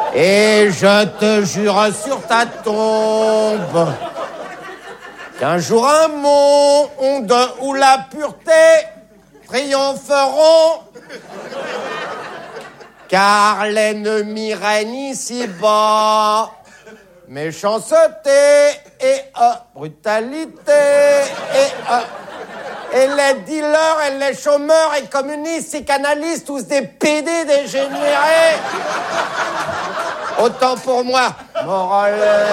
Et je te jure sur ta tombe qu'un jour un monde où la pureté triompheront, car l'ennemi règne ici-bas. Méchanceté et brutalité et les dealers et les chômeurs et communistes, psychanalystes, tous des PD dégénérés. Autant pour moi, morale.